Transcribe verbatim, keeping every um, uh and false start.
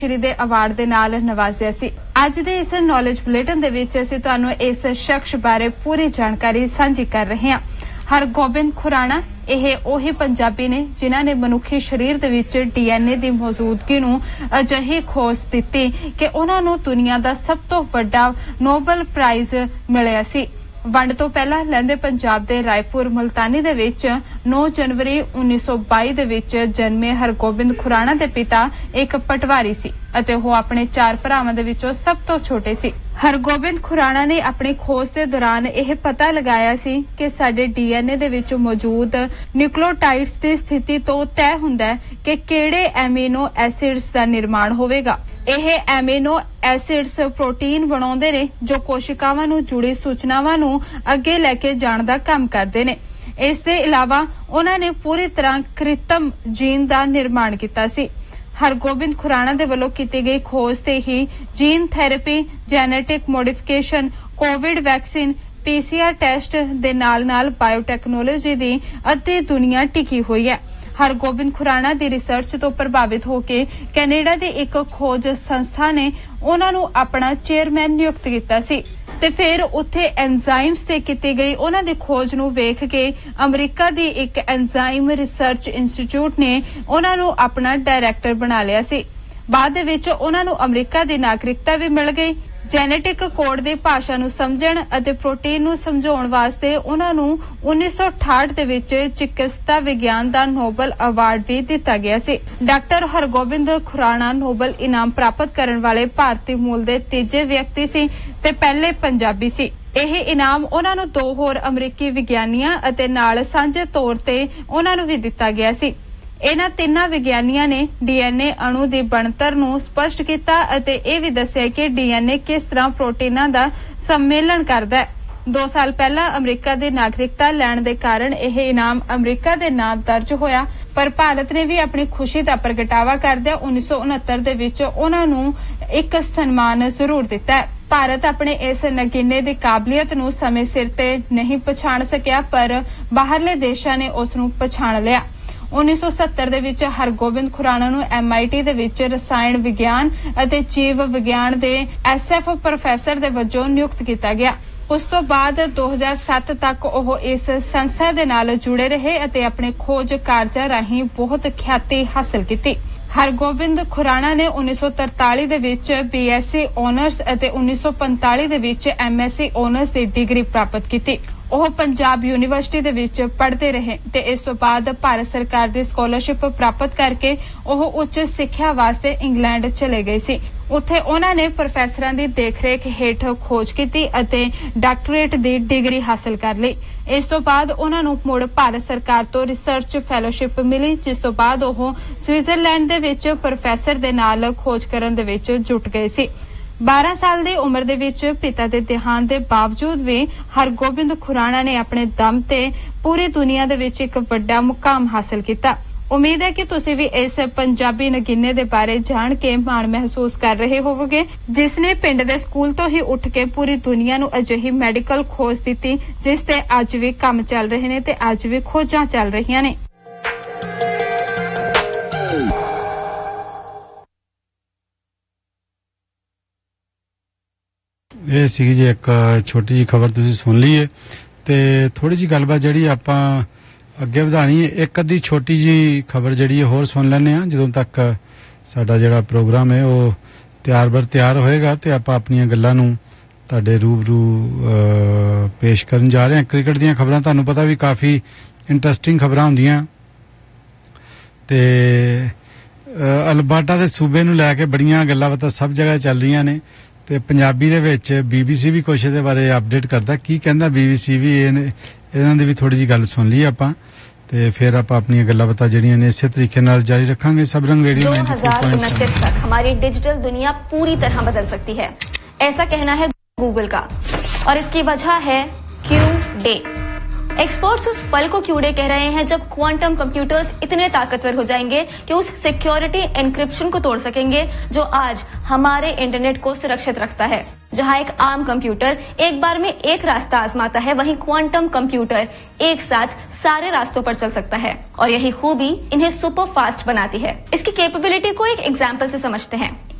ਸ਼੍ਰੀ ਦੇ ਅਵਾਰਡ ਦੇ ਨਾਲ ਨਵਾਜ਼ਿਆ ਸੀ। ਅੱਜ ਦੇ ਇਸ ਨੌਲੇਜ ਬੁਲੇਟਿਨ ਦੇ ਵਿੱਚ ਅਸੀਂ ਤੁਹਾਨੂੰ ਇਸ ਸ਼ਖਸ ਬਾਰੇ ਪੂਰੀ ਜਾਣਕਾਰੀ ਸਾਂਝੀ ਕਰ ਰਹੇ ਹਾਂ। ਹਰਗੋਬਿੰਦ ਖੁਰਾਣਾ ਇਹ ਉਹੀ ਪੰਜਾਬੀ ਨੇ ਜਿਨ੍ਹਾਂ ਨੇ ਮਨੁੱਖੀ ਸਰੀਰ ਦੇ ਵਿੱਚ ਡੀਐਨਏ ਦੀ ਮੌਜੂਦਗੀ ਨੂੰ ਅਜਿਹੀ ਖੋਜ ਦਿੱਤੀ ਕਿ ਉਹਨਾਂ ਨੂੰ ਦੁਨੀਆ ਦਾ ਸਭ ਤੋਂ ਵੱਡਾ ਨੋਬਲ ਪ੍ਰਾਈਜ਼ ਮਿਲਿਆ ਸੀ। ਵੰਡ ਤੋਂ ਪਹਿਲਾਂ ਲਹਿੰਦੇ ਪੰਜਾਬ ਦੇ ਰਾਏਪੁਰ ਮੁਲਤਾਨੀ ਦੇ ਵਿੱਚ ਨੌ ਜਨਵਰੀ ਉੱਨੀ ਸੌ ਬਾਈ ਦੇ ਵਿੱਚ ਜਨਮੇ ਹਰਗੋਬਿੰਦ ਖੁਰਾਣਾ ਦੇ ਪਿਤਾ ਇੱਕ ਪਟਵਾਰੀ ਸੀ ਅਤੇ ਉਹ ਆਪਣੇ ਚਾਰ ਭਰਾਵਾਂ ਦੇ ਵਿੱਚੋਂ ਸਭ ਤੋਂ ਛੋਟੇ ਸੀ। ਹਰਗੋਬਿੰਦ ਖੁਰਾਣਾ ਨੇ ਆਪਣੀ ਖੋਜ ਦੇ ਦੌਰਾਨ ਇਹ ਪਤਾ ਲਗਾਇਆ ਸੀ ਕਿ ਸਾਡੇ ਡੀਐਨਏ ਦੇ ਵਿੱਚ ਮੌਜੂਦ ਨਿਊਕਲੀਓਟਾਈਡਸ ਦੀ ਸਥਿਤੀ ਤੋਂ ਤੈਅ ਹੁੰਦਾ ਹੈ ਕਿ ਕਿਹੜੇ ਐਮੀਨੋ ਐਸਿਡਸ ਦਾ ਨਿਰਮਾਣ ਹੋਵੇਗਾ। ਇਹ ਐਮੀਨੋ ਐਸਿਡਸ ਪ੍ਰੋਟੀਨ ਬਣਾਉਂਦੇ ਨੇ ਜੋ ਕੋਸ਼ਿਕਾਵਾਂ ਨੂੰ ਜੁੜੀ ਸੂਚਨਾਵਾਂ ਨੂੰ ਅੱਗੇ ਲੈ ਕੇ ਜਾਣ ਦਾ ਕੰਮ ਕਰਦੇ ਨੇ। ਇਸ ਦੇ ਇਲਾਵਾ ਉਹਨਾਂ ਨੇ ਪੂਰੀ ਤਰ੍ਹਾਂ ਕ੍ਰਿਤਮ ਜੀਨ ਦਾ ਨਿਰਮਾਣ ਕੀਤਾ ਸੀ। ਹਰਗੋਬਿੰਦ ਖੁਰਾਣਾ ਦੇ ਵੱਲੋਂ ਕੀਤੀ ਗਈ ਖੋਜ ਤੇ ਹੀ jean therapy, genetic modification, Covid vaccine, PCR test ਦੇ ਨਾਲ-ਨਾਲ ਬਾਇਓਟੈਕਨੋਲੋਜੀ ਦੀ ਅੱਧੀ ਦੁਨੀਆ ਟਿਕੀ ਹੋਈ ਹੈ। ਹਰਗੋਬਿੰਦ ਖੁਰਾਣਾ ਦੀ ਰਿਸਰਚ ਤੋਂ ਪ੍ਰਭਾਵਿਤ ਹੋ ਕੇ ਕੈਨੇਡਾ ਦੀ ਇੱਕ ਖੋਜ ਸੰਸਥਾ ਨੇ ਉਹਨਾਂ ਨੂੰ ਆਪਣਾ ਚੇਅਰਮੈਨ ਨਿਯੁਕਤ ਕੀਤਾ ਸੀ ਤੇ ਫਿਰ ਉੱਥੇ ਐਂਜ਼ਾਈਮਸ ਤੇ ਕੀਤੀ ਗਈ ਉਹਨਾਂ ਦੀ ਖੋਜ ਨੂੰ ਵੇਖ ਕੇ ਅਮਰੀਕਾ ਦੀ ਇੱਕ ਐਂਜ਼ਾਈਮ ਰਿਸਰਚ ਇੰਸਟੀਚਿਊਟ ਨੇ ਉਹਨਾਂ ਨੂੰ ਆਪਣਾ ਡਾਇਰੈਕਟਰ ਬਣਾ ਲਿਆ ਸੀ। ਬਾਅਦ ਦੇ ਵਿੱਚ ਉਹਨਾਂ ਨੂੰ ਅਮਰੀਕਾ ਦੀ ਨਾਗਰਿਕਤਾ ਵੀ ਮਿਲ ਗਈ। ਜੈਨੇਟਿਕ ਕੋਡ ਦੀ ਭਾਸ਼ਾ ਨੂੰ ਸਮਝਣ ਅਤੇ ਪ੍ਰੋਟੀਨ ਨੂੰ ਸਮਝਾਉਣ ਵਾਸਤੇ ਉਹਨਾਂ ਨੂੰ ਉੱਨੀ ਸੌ ਅਠਾਹਠ ਦੇ ਵਿੱਚ ਚਿਕਿਤਸਾ ਵਿਗਿਆਨ ਦਾ ਨੋਬਲ ਅਵਾਰਡ ਵੀ ਦਿੱਤਾ ਗਿਆ ਸੀ। ਡਾਕਟਰ ਹਰਗੋਬਿੰਦ ਖੁਰਾਣਾ ਨੋਬਲ ਇਨਾਮ ਪ੍ਰਾਪਤ ਕਰਨ ਵਾਲੇ ਭਾਰਤੀ ਮੂਲ ਦੇ ਤੀਜੇ ਵਿਅਕਤੀ ਸੀ ਤੇ ਪਹਿਲੇ ਪੰਜਾਬੀ ਸੀ। ਇਹ ਇਨਾਮ ਉਹਨਾਂ ਨੂੰ ਦੋ ਹੋਰ ਅਮਰੀਕੀ ਵਿਗਿਆਨੀਆਂ ਅਤੇ ਨਾਲ ਸਾਂਝੇ ਤੌਰ ਤੇ ਉਹਨਾਂ ਨੂੰ ਵੀ ਦਿੱਤਾ ਗਿਆ ਸੀ। ਇਹਨਾਂ ਤਿੰਨਾਂ ਵਿਗਿਆਨੀਆਂ ਨੇ ਡੀਐਨਏ ਅਣੂ ਦੀ ਬਣਤਰ ਨੂੰ ਸਪਸ਼ਟ ਕੀਤਾ ਅਤੇ ਇਹ ਵੀ ਦੱਸਿਆ ਕਿ ਡੀਐਨਏ ਕਿਸ ਤਰ੍ਹਾਂ ਪ੍ਰੋਟੀਨਾਂ ਦਾ ਸੰਮੇਲਨ ਕਰਦਾ ਹੈ। ਦੋ ਸਾਲ ਪਹਿਲਾਂ ਅਮਰੀਕਾ ਦੀ ਨਾਗਰਿਕਤਾ ਲੈਣ ਦੇ ਕਾਰਨ ਇਹ ਇਨਾਮ ਅਮਰੀਕਾ ਦੇ ਨਾਂ ਦਰਜ ਹੋਇਆ, ਪਰ ਭਾਰਤ ਨੇ ਵੀ ਆਪਣੀ ਖੁਸ਼ੀ ਦਾ ਪ੍ਰਗਟਾਵਾ ਕਰਦਿਆਂ ਉੱਨੀ ਸੌ ਉਨੱਤਰ ਦੇ ਵਿੱਚ ਉਹਨਾਂ ਨੂੰ ਇੱਕ ਸਨਮਾਨ ਜ਼ਰੂਰ ਦਿੱਤਾ ਹੈ। ਭਾਰਤ ਆਪਣੇ ਇਸ ਨਗੀਨੇ ਦੀ ਕਾਬਲੀਅਤ ਨੂੰ ਸਮੇਂ ਸਿਰ ਤੇ ਨਹੀਂ ਪਛਾਣ ਸਕਿਆ, ਪਰ ਬਾਹਰਲੇ ਦੇਸ਼ਾਂ ਨੇ ਉਸ ਨੂੰ ਪਛਾਣ ਲਿਆ। ਉੱਨੀ ਸੌ ਸੱਤਰ ਦੇ ਵਿੱਚ ਹਰਗੋਬਿੰਦ ਖੁਰਾਣਾ ਨੂੰ ਐਮਆਈਟੀ ਦੇ ਵਿੱਚ ਰਸਾਇਣ ਵਿਗਿਆਨ ਅਤੇ ਜੀਵ ਵਿਗਿਆਨ ਦੇ ਐਸਐਫ ਪ੍ਰੋਫੈਸਰ ਦੇ ਵਜੋਂ ਨਿਯੁਕਤ ਕੀਤਾ ਗਿਆ। ਉਸ ਤੋਂ ਬਾਅਦ ਦੋ ਹਜ਼ਾਰ ਸੱਤ ਤੱਕ ਉਹ ਇਸ ਸੰਸਥਾ ਦੇ ਨਾਲ ਜੁੜੇ ਰਹੇ ਅਤੇ ਆਪਣੇ ਖੋਜ ਕਾਰਜਾਂ ਰਾਹੀਂ ਬਹੁਤ ਖਿਆਤੀ ਹਾਸਲ ਕੀਤੀ। ਹਰਗੋਬਿੰਦ ਖੁਰਾਣਾ ਨੇ ਉੱਨੀ ਸੌ ਤਰਤਾਲੀ ਦੇ ਵਿੱਚ ਬੀਐਸਸੀ ਆਨਰਸ ਅਤੇ ਉੱਨੀ ਸੌ ਪੰਤਾਲੀ ਦੇ ਵਿੱਚ ਐਮਐਸਸੀ ਆਨਰਸ ਦੀ ਡਿਗਰੀ ਪ੍ਰਾਪਤ ਕੀਤੀ। ਉਹ ਪੰਜਾਬ ਯੂਨੀਵਰਸਿਟੀ ਦੇ ਵਿੱਚ ਪੜ੍ਹਦੇ ਰਹੇ ਤੇ ਇਸ ਤੋਂ ਬਾਅਦ ਭਾਰਤ ਸਰਕਾਰ ਦੀ ਸਕਾਲਰਸ਼ਿਪ ਪ੍ਰਾਪਤ ਕਰਕੇ ਉਹ ਉੱਚ ਸਿੱਖਿਆ ਵਾਸਤੇ ਇੰਗਲੈਂਡ ਚਲੇ ਗਏ ਸੀ। ਉੱਥੇ ਉਹਨਾਂ ਨੇ ਪ੍ਰੋਫੈਸਰਾਂ ਦੀ ਦੇਖਰੇਖ ਹੇਠ ਖੋਜ ਕੀਤੀ ਅਤੇ ਡਾਕਟਰੇਟ ਦੀ ਡਿਗਰੀ ਹਾਸਲ ਕਰ ਲਈ। ਇਸ ਤੋਂ ਬਾਅਦ ਉਹਨਾਂ ਨੂੰ ਮੁੜ ਭਾਰਤ ਸਰਕਾਰ ਤੋਂ ਰਿਸਰਚ ਫੈਲੋਸ਼ਿਪ ਮਿਲੀ, ਜਿਸ ਤੋਂ ਬਾਅਦ ਉਹ ਸਵਿਟਜ਼ਰਲੈਂਡ ਦੇ ਵਿੱਚ ਪ੍ਰੋਫੈਸਰ ਦੇ ਨਾਲ ਖੋਜ ਕਰਨ ਦੇ ਵਿੱਚ ਜੁਟ ਗਏ ਸੀ। ਬਾਰਾਂ ਸਾਲ ਦੀ ਉਮਰ ਦੇ ਵਿੱਚ ਪਿਤਾ ਦੇ ਦੇਹਾਂਤ ਦੇ ਬਾਵਜੂਦ ਵੀ ਹਰਗੋਬਿੰਦ ਖੁਰਾਣਾ ਨੇ ਆਪਣੇ ਦਮ ਤੇ ਪੂਰੀ ਦੁਨੀਆ ਦੇ ਵਿੱਚ ਇੱਕ ਵੱਡਾ ਮੁਕਾਮ ਹਾਸਲ ਕੀਤਾ। ਉਮੀਦ ਹੈ ਕਿ ਤੁਸੀਂ ਵੀ ਇਸ ਪੰਜਾਬੀ ਨਗੀਨੇ ਦੇ ਬਾਰੇ ਜਾਣ ਕੇ ਮਾਣ ਮਹਿਸੂਸ ਕਰ ਰਹੇ ਹੋਵੋਗੇ, ਜਿਸ ਨੇ ਪਿੰਡ ਦੇ ਸਕੂਲ ਤੋਂ ਹੀ ਉੱਠ ਕੇ ਪੂਰੀ ਦੁਨੀਆ ਨੂੰ ਅਜਿਹੀ ਮੈਡੀਕਲ ਖੋਜ ਦਿੱਤੀ ਜਿਸ ਤੇ ਅੱਜ ਵੀ ਕੰਮ ਚੱਲ ਰਹੇ ਨੇ ਤੇ ਅੱਜ ਵੀ ਖੋਜਾਂ ਚੱਲ ਰਹੀਆਂ ਨੇ। ਇਹ ਸੀ ਜੀ ਇੱਕ ਛੋਟੀ ਜਿਹੀ ਖਬਰ ਤੁਸੀਂ ਸੁਣ ਲਈ ਹੈ ਤੇ ਥੋੜੀ ਜਿਹੀ ਗੱਲਬਾਤ ਜਿਹੜੀ ਆਪਾਂ ਅੱਗੇ ਵਧਾਣੀ ਹੈ। ਇੱਕ ਅੱਧੀ ਛੋਟੀ ਜਿਹੀ ਖਬਰ ਜਿਹੜੀ ਹੋਰ ਸੁਣ ਲੈਂਦੇ ਹਾਂ ਜਦੋਂ ਤੱਕ ਸਾਡਾ ਜਿਹੜਾ ਪ੍ਰੋਗਰਾਮ ਹੈ ਉਹ ਤਿਆਰ ਬਰ ਤਿਆਰ ਹੋਏਗਾ ਤੇ ਆਪਾਂ ਆਪਣੀਆਂ ਗੱਲਾਂ ਨੂੰ ਤੁਹਾਡੇ ਰੂਬਰੂ ਪੇਸ਼ ਕਰਨ ਜਾ ਰਹੇ ਹਾਂ। ਕ੍ਰਿਕਟ ਦੀਆਂ ਖਬਰਾਂ ਤੁਹਾਨੂੰ ਪਤਾ ਵੀ ਕਾਫੀ ਇੰਟਰਸਟਿੰਗ ਖਬਰਾਂ ਹੁੰਦੀਆਂ ਤੇ ਅਲਬਰਟਾ ਦੇ ਸੂਬੇ ਨੂੰ ਲੈ ਕੇ ਬੜੀਆਂ ਗੱਲਾਂ ਬਾਤਾਂ ਸਭ ਜਗ੍ਹਾ ਚੱਲ ਰਹੀਆਂ ਨੇ ਤੇ ਪੰਜਾਬੀ ਦੇ ਵਿੱਚ ਬੀਬੀਸੀ ਵੀ ਕੁਛ ਇਹਦੇ ਬਾਰੇ ਅਪਡੇਟ ਕਰਦਾ। ਕੀ ਕਹਿੰਦਾ ਬੀਬੀਸੀ ਵੀ ਇਹਨਾਂ ਦੀ ਵੀ ਥੋੜੀ ਜਿਹੀ ਗੱਲ ਸੁਣ ਲਈ ਆਪਾਂ ਤੇ फिर आप अपनी गल्लाबात जड़ियां ने इसी तरीके नाल जारी रखांगे। सबरंग रेडियो दो हज़ार उनतीस तक हमारी डिजिटल दुनिया पूरी तरह बदल सकती है, ऐसा कहना है गूगल का, और इसकी वजह है क्यू डे। एक्सपर्ट्स उस पल को क्यूड़े कह रहे हैं जब क्वांटम कंप्यूटर्स इतने ताकतवर हो जाएंगे कि उस सिक्योरिटी एन्क्रिप्शन को तोड़ सकेंगे जो आज हमारे इंटरनेट को सुरक्षित रखता है। जहां एक आम कंप्यूटर एक बार में एक रास्ता आजमाता है, वहीं क्वांटम कंप्यूटर एक साथ सारे रास्तों पर चल सकता है और यही खूबी इन्हें सुपर फास्ट बनाती है। इसकी कैपेबिलिटी को एक एग्जाम्पल से समझते हैं।